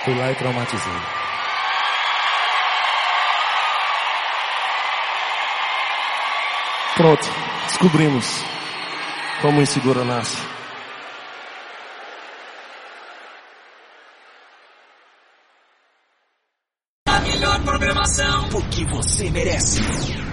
Fui lá e traumatizei. Pronto, descobrimos como o inseguro nasce. A melhor programação, porque você merece.